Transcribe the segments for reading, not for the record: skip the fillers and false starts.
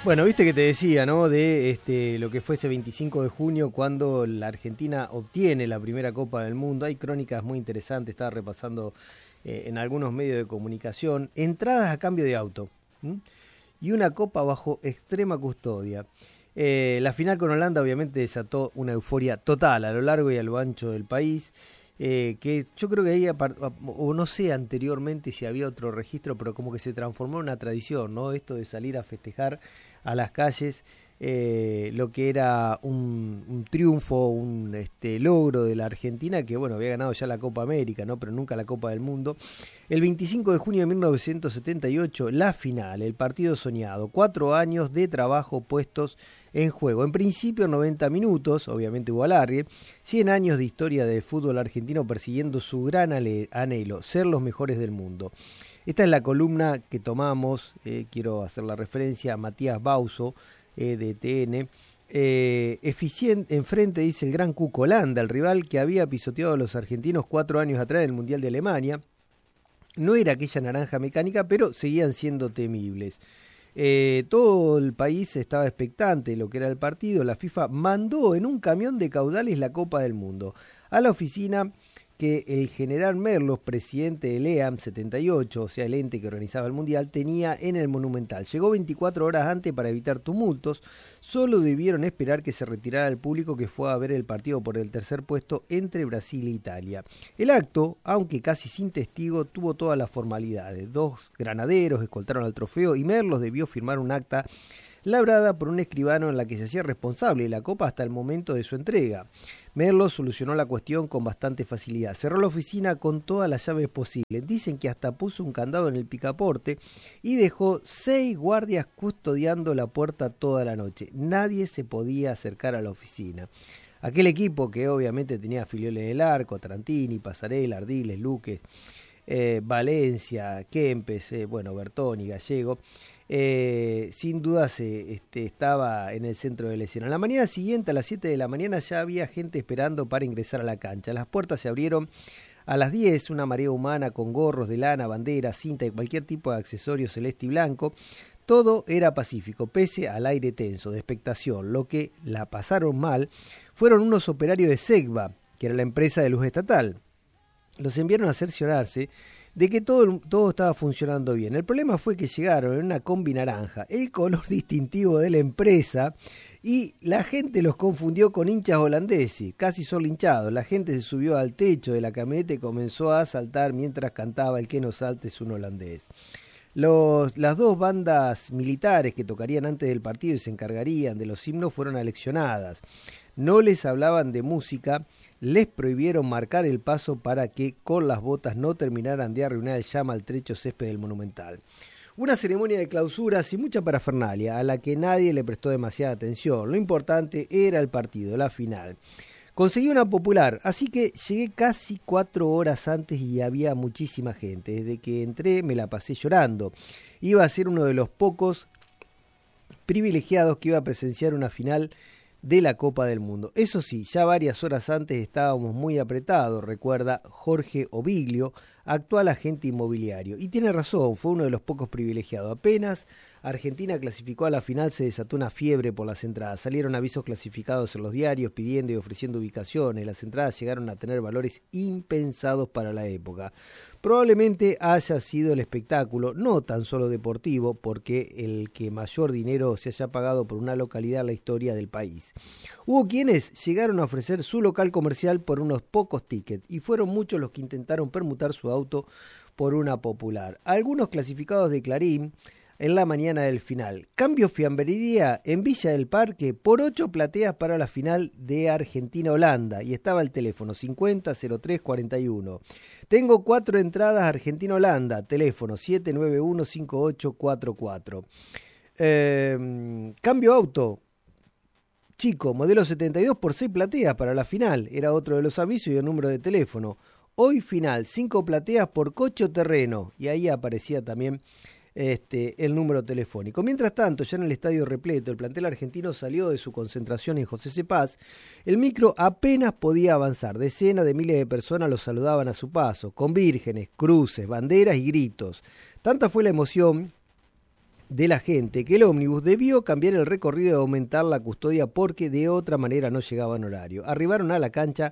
Bueno, viste que te decía, ¿no? De lo que fue ese 25 de junio cuando la Argentina obtiene la primera Copa del Mundo. Hay crónicas muy interesantes, estaba repasando en algunos medios de comunicación. Entradas a cambio de auto, ¿m? Y una copa bajo extrema custodia. La final con Holanda obviamente desató una euforia total a lo largo y a lo ancho del país. Que yo creo que ahí, o no sé anteriormente si había otro registro, pero como que se transformó en una tradición, ¿no? Esto de salir a festejar a las calles lo que era un triunfo, un logro de la Argentina, que bueno, había ganado ya la Copa América, ¿no? Pero nunca la Copa del Mundo. El 25 de junio de 1978, la final, el partido soñado, 4 años de trabajo puestos en juego. En principio 90 minutos, obviamente hubo alargue, 100 años de historia del fútbol argentino persiguiendo su gran anhelo, ser los mejores del mundo. Esta es la columna que tomamos, quiero hacer la referencia a Matías Bauso, de TN. Eficiente, enfrente dice el gran Cuco Holanda, el rival que había pisoteado a los argentinos 4 años atrás en el Mundial de Alemania. No era aquella naranja mecánica, pero seguían siendo temibles. Todo el país estaba expectante de lo que era el partido. La FIFA mandó en un camión de caudales la Copa del Mundo a la oficina que el general Merlos, presidente del EAM 78, o sea el ente que organizaba el Mundial, tenía en el Monumental. Llegó 24 horas antes para evitar tumultos. Solo debieron esperar que se retirara el público que fue a ver el partido por el tercer puesto entre Brasil e Italia. El acto, aunque casi sin testigo, tuvo todas las formalidades. 2 granaderos escoltaron al trofeo y Merlos debió firmar un acta labrada por un escribano en la que se hacía responsable de la Copa hasta el momento de su entrega. Merlos solucionó la cuestión con bastante facilidad. Cerró la oficina con todas las llaves posibles. Dicen que hasta puso un candado en el picaporte y dejó 6 guardias custodiando la puerta toda la noche. Nadie se podía acercar a la oficina. Aquel equipo que obviamente tenía a Filiole del Arco, Trantini, Pasarela, Ardiles, Luque, Valencia, Kempes, Bertoni, Gallego, sin duda estaba en el centro de la escena. La mañana siguiente, a las 7 de la mañana, ya había gente esperando para ingresar a la cancha. Las puertas se abrieron a las 10, una marea humana con gorros de lana, banderas, cinta y cualquier tipo de accesorio celeste y blanco. Todo era pacífico, pese al aire tenso de expectación. Lo que la pasaron mal fueron unos operarios de Segva, que era la empresa de luz estatal. Los enviaron a cerciorarse de que todo estaba funcionando bien. El problema fue que llegaron en una combi naranja, el color distintivo de la empresa, y la gente los confundió con hinchas holandeses, casi solo hinchados. La gente se subió al techo de la camioneta y comenzó a saltar mientras cantaba El que no salte es un holandés. Las 2 bandas militares que tocarían antes del partido y se encargarían de los himnos fueron aleccionadas. No les hablaban de música, les prohibieron marcar el paso para que con las botas no terminaran de arruinar el ya maltrecho césped del Monumental. Una ceremonia de clausura sin mucha parafernalia, a la que nadie le prestó demasiada atención. Lo importante era el partido, la final. Conseguí una popular, así que llegué casi 4 horas antes y había muchísima gente. Desde que entré me la pasé llorando. Iba a ser uno de los pocos privilegiados que iba a presenciar una final de la Copa del Mundo. Eso sí, ya varias horas antes estábamos muy apretados, recuerda Jorge Oviglio, actual agente inmobiliario. Y tiene razón, fue uno de los pocos privilegiados. Apenas Argentina clasificó a la final, se desató una fiebre por las entradas. Salieron avisos clasificados en los diarios pidiendo y ofreciendo ubicaciones. Las entradas llegaron a tener valores impensados para la época. Probablemente haya sido el espectáculo, no tan solo deportivo, porque el que mayor dinero se haya pagado por una localidad en la historia del país. Hubo quienes llegaron a ofrecer su local comercial por unos pocos tickets y fueron muchos los que intentaron permutar su auto por una popular. Algunos clasificados de Clarín en la mañana del final. Cambio fiambrería en Villa del Parque por 8 plateas para la final de Argentina-Holanda. Y estaba el teléfono 50-03-41. Tengo 4 entradas Argentina-Holanda. Teléfono 791-5844. Cambio auto. Chico, modelo 72 por 6 plateas para la final. Era otro de los avisos y el número de teléfono. Hoy final, 5 plateas por coche o terreno. Y ahí aparecía también el número telefónico. Mientras tanto, ya en el estadio repleto, el plantel argentino salió de su concentración en José Cepaz. El micro apenas podía avanzar. Decenas de miles de personas los saludaban a su paso, con vírgenes, cruces, banderas y gritos. Tanta fue la emoción de la gente que el ómnibus debió cambiar el recorrido y aumentar la custodia porque de otra manera no llegaba en horario. Arribaron a la cancha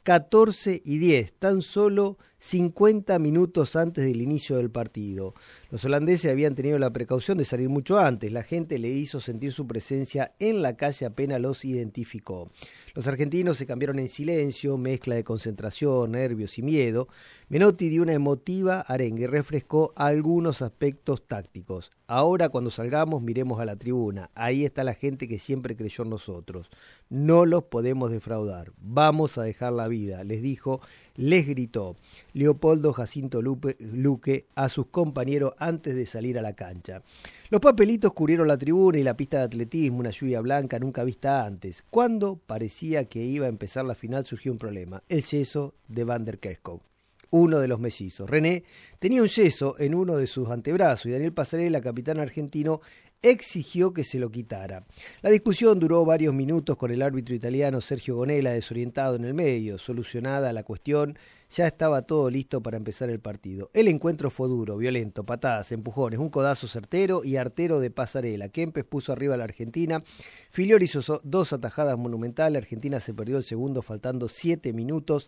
14:10, tan solo 50 minutos antes del inicio del partido. Los holandeses habían tenido la precaución de salir mucho antes. La gente le hizo sentir su presencia en la calle apenas los identificó. Los argentinos se cambiaron en silencio, mezcla de concentración, nervios y miedo. Menotti dio una emotiva arenga y refrescó algunos aspectos tácticos. Ahora cuando salgamos miremos a la tribuna. Ahí está la gente que siempre creyó en nosotros. No los podemos defraudar. Vamos a dejar la vida, les dijo, les gritó Leopoldo Jacinto Luque a sus compañeros antes de salir a la cancha. Los papelitos cubrieron la tribuna y la pista de atletismo, una lluvia blanca nunca vista antes. Cuando parecía que iba a empezar la final surgió un problema, el yeso de Van der Kerkhoff, uno de los mellizos. René tenía un yeso en uno de sus antebrazos y Daniel Passarella, capitán argentino, exigió que se lo quitara. La discusión duró varios minutos con el árbitro italiano Sergio Gonella desorientado en el medio. Solucionada la cuestión, ya estaba todo listo para empezar el partido. El encuentro fue duro, violento, patadas, empujones, un codazo certero y artero de Passarella. Kempes puso arriba a la Argentina. Filiol hizo 2 atajadas monumentales. Argentina se perdió el segundo faltando 7 minutos.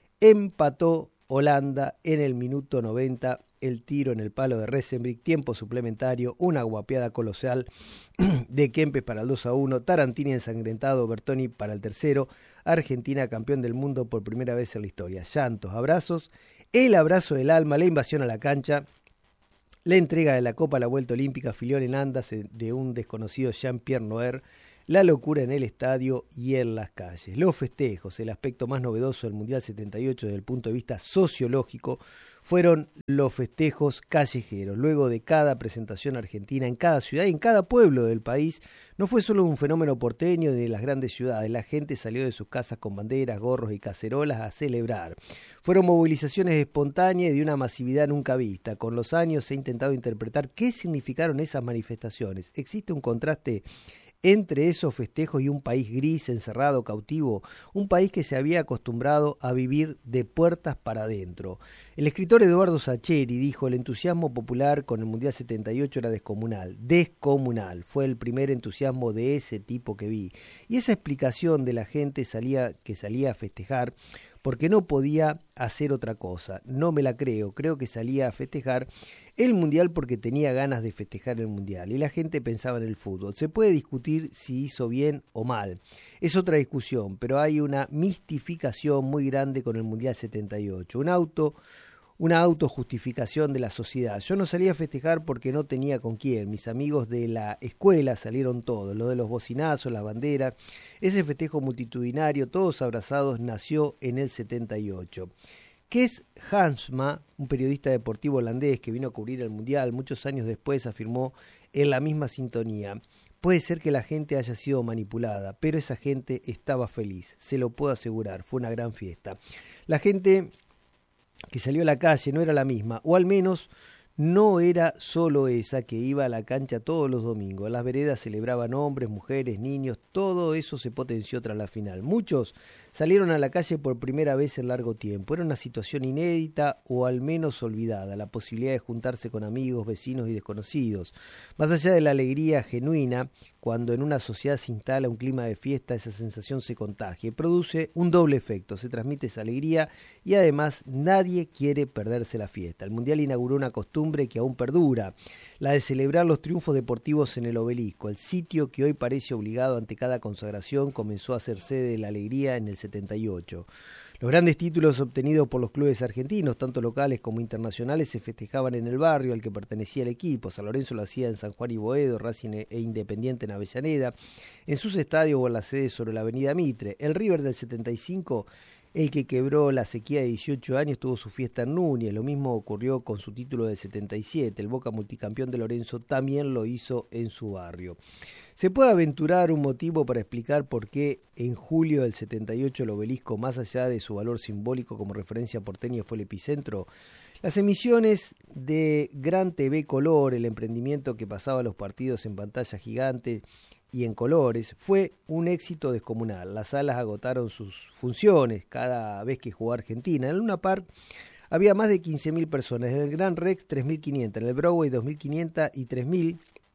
Empató Holanda en el minuto 90. El tiro en el palo de Resenbrich, tiempo suplementario, una guapeada colosal de Kempes para el 2-1, Tarantini ensangrentado, Bertoni para el tercero, Argentina campeón del mundo por primera vez en la historia. Llantos, abrazos, el abrazo del alma, la invasión a la cancha, la entrega de la Copa a la Vuelta Olímpica, Filiol en andas de un desconocido Jean-Pierre Noer, la locura en el estadio y en las calles. Los festejos, el aspecto más novedoso del Mundial 78 desde el punto de vista sociológico, fueron los festejos callejeros. Luego de cada presentación argentina en cada ciudad y en cada pueblo del país, no fue solo un fenómeno porteño de las grandes ciudades. La gente salió de sus casas con banderas, gorros y cacerolas a celebrar. Fueron movilizaciones espontáneas y de una masividad nunca vista. Con los años se ha intentado interpretar qué significaron esas manifestaciones. Existe un contraste entre esos festejos y un país gris, encerrado, cautivo, un país que se había acostumbrado a vivir de puertas para adentro. El escritor Eduardo Sacheri dijo: el entusiasmo popular con el Mundial 78 era descomunal, fue el primer entusiasmo de ese tipo que vi. Y esa explicación de la gente que salía a festejar porque no podía hacer otra cosa, no me la creo que salía a festejar el Mundial porque tenía ganas de festejar el Mundial y la gente pensaba en el fútbol. Se puede discutir si hizo bien o mal, es otra discusión, pero hay una mistificación muy grande con el Mundial 78, una autojustificación de la sociedad. Yo no salí a festejar porque no tenía con quién, mis amigos de la escuela salieron todos, lo de los bocinazos, las banderas, ese festejo multitudinario, todos abrazados, nació en el 78. Kees Hansma, un periodista deportivo holandés que vino a cubrir el Mundial, muchos años después afirmó en la misma sintonía: puede ser que la gente haya sido manipulada, pero esa gente estaba feliz, se lo puedo asegurar, fue una gran fiesta. La gente que salió a la calle no era la misma, o al menos no era solo esa que iba a la cancha todos los domingos. Las veredas celebraban hombres, mujeres, niños, todo eso se potenció tras la final. Muchos salieron a la calle por primera vez en largo tiempo. Era una situación inédita o al menos olvidada, la posibilidad de juntarse con amigos, vecinos y desconocidos. Más allá de la alegría genuina, cuando en una sociedad se instala un clima de fiesta, esa sensación se contagia y produce un doble efecto. Se transmite esa alegría y además nadie quiere perderse la fiesta. El Mundial inauguró una costumbre que aún perdura, la de celebrar los triunfos deportivos en el Obelisco. El sitio que hoy parece obligado ante cada consagración comenzó a ser sede de la alegría en el 78. Los grandes títulos obtenidos por los clubes argentinos, tanto locales como internacionales, se festejaban en el barrio al que pertenecía el equipo. San Lorenzo lo hacía en San Juan y Boedo, Racing e Independiente en Avellaneda, en sus estadios o en las sedes sobre la avenida Mitre. El River del 75, el que quebró la sequía de 18 años, tuvo su fiesta en Núñez. Lo mismo ocurrió con su título del 77. El Boca multicampeón de Lorenzo también lo hizo en su barrio. ¿Se puede aventurar un motivo para explicar por qué en julio del 78 el Obelisco, más allá de su valor simbólico como referencia porteña, fue el epicentro? Las emisiones de Gran TV Color, el emprendimiento que pasaba los partidos en pantalla gigante y en colores, fue un éxito descomunal. Las salas agotaron sus funciones cada vez que jugó Argentina. En el Luna Park había más de 15.000 personas, en el Gran Rex 3.500, en el Broadway 2.500 y 3.000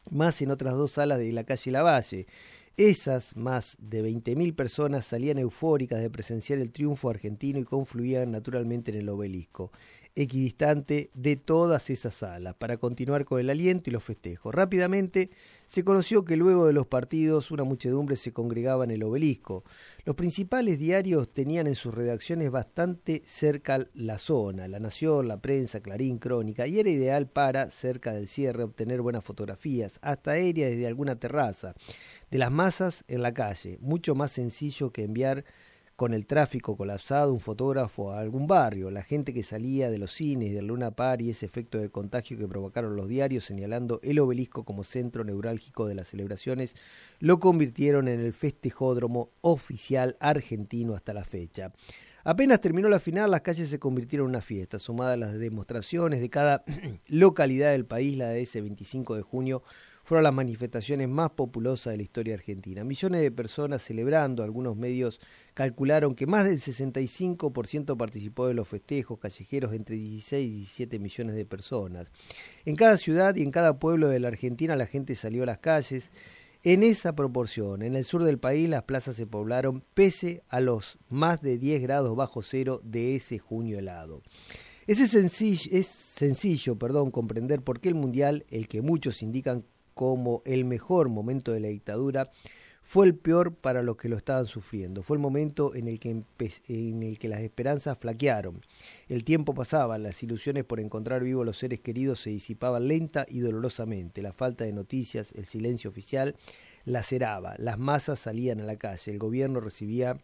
más en otras 2 salas de la calle Lavalle. Esas más de 20.000 personas salían eufóricas de presenciar el triunfo argentino y confluían naturalmente en el Obelisco, equidistante de todas esas salas, para continuar con el aliento y los festejos. Rápidamente se conoció que luego de los partidos una muchedumbre se congregaba en el Obelisco. Los principales diarios tenían en sus redacciones bastante cerca la zona, La Nación, La Prensa, Clarín, Crónica, y era ideal para, cerca del cierre, obtener buenas fotografías, hasta aéreas desde alguna terraza, de las masas en la calle, mucho más sencillo que enviar con el tráfico colapsado un fotógrafo a algún barrio. La gente que salía de los cines, del Luna Park y ese efecto de contagio que provocaron los diarios señalando el Obelisco como centro neurálgico de las celebraciones, lo convirtieron en el festejódromo oficial argentino hasta la fecha. Apenas terminó la final, las calles se convirtieron en una fiesta. Sumadas las demostraciones de cada localidad del país, la de ese 25 de junio fueron las manifestaciones más populosas de la historia argentina. Millones de personas celebrando, algunos medios calcularon que más del 65% participó de los festejos callejeros, entre 16 y 17 millones de personas. En cada ciudad y en cada pueblo de la Argentina la gente salió a las calles en esa proporción. En el sur del país las plazas se poblaron pese a los más de 10 grados bajo cero de ese junio helado. Es sencillo comprender por qué el Mundial, el que muchos indican como el mejor momento de la dictadura, fue el peor para los que lo estaban sufriendo. Fue el momento en el que las esperanzas flaquearon. El tiempo pasaba, las ilusiones por encontrar vivos los seres queridos se disipaban lenta y dolorosamente. La falta de noticias, el silencio oficial, laceraba. Las masas salían a la calle. El gobierno recibía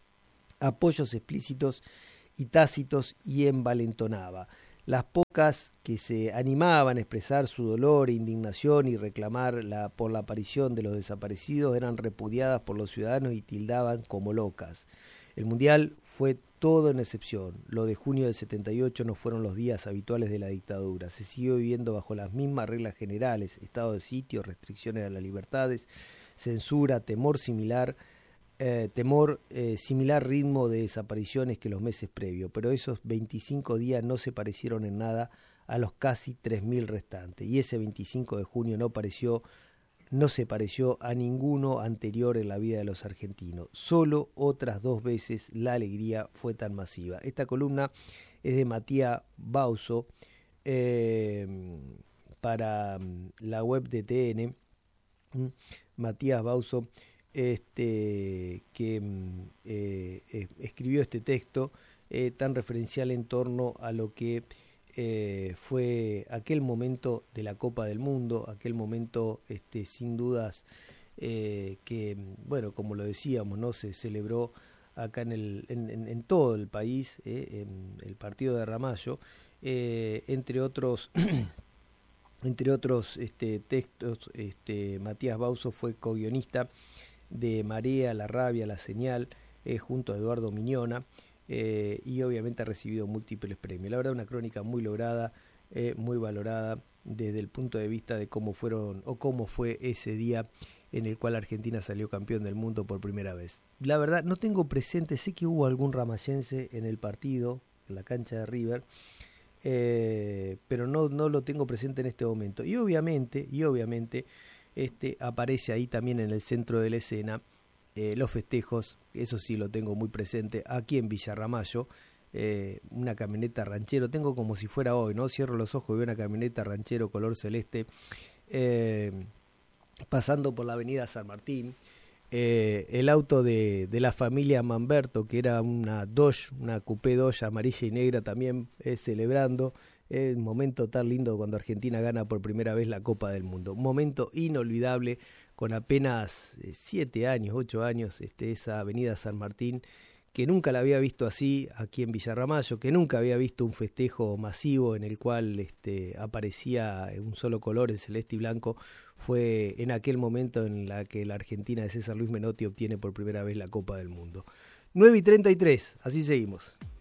apoyos explícitos y tácitos y envalentonaba. Las pocas que se animaban a expresar su dolor e indignación y reclamar por la aparición de los desaparecidos eran repudiadas por los ciudadanos y tildaban como locas. El Mundial fue todo en excepción. Lo de junio del 78 no fueron los días habituales de la dictadura. Se siguió viviendo bajo las mismas reglas generales: estado de sitio, restricciones a las libertades, censura, similar ritmo de desapariciones que los meses previos, pero esos 25 días no se parecieron en nada a los casi 3.000 restantes, y ese 25 de junio no se pareció a ninguno anterior en la vida de los argentinos. Solo otras 2 veces la alegría fue tan masiva. Esta columna es de Matías Bauso para la web de TN. Matías Bauso, que escribió este texto tan referencial en torno a lo que fue aquel momento de la Copa del Mundo, aquel momento sin dudas que, bueno, como lo decíamos, ¿no? Se celebró acá en todo el país, en el partido de Ramallo, entre otros textos. Matías Bauso fue co-guionista de Marea, La Rabia, La Señal, junto a Eduardo Miñona, y obviamente ha recibido múltiples premios. La verdad, una crónica muy lograda, muy valorada desde el punto de vista de cómo fue ese día en el cual Argentina salió campeón del mundo por primera vez. La verdad, no tengo presente, sé que hubo algún ramayense en el partido, en la cancha de River, pero no lo tengo presente en este momento. Y obviamente aparece ahí también en el centro de la escena los festejos, eso sí lo tengo muy presente, aquí en Villa Ramallo, una camioneta ranchero, tengo como si fuera hoy, ¿no? Cierro los ojos y veo una camioneta ranchero color celeste pasando por la avenida San Martín, el auto de la familia Manberto, que era una Dodge, una Coupé Dodge amarilla y negra también, celebrando. Un momento tan lindo cuando Argentina gana por primera vez la Copa del Mundo. Un momento inolvidable, con apenas 8 años, esa avenida San Martín, que nunca la había visto así aquí en Villa Ramallo, que nunca había visto un festejo masivo en el cual aparecía un solo color, el celeste y blanco. Fue en aquel momento en la que la Argentina de César Luis Menotti obtiene por primera vez la Copa del Mundo. 9:33, así seguimos.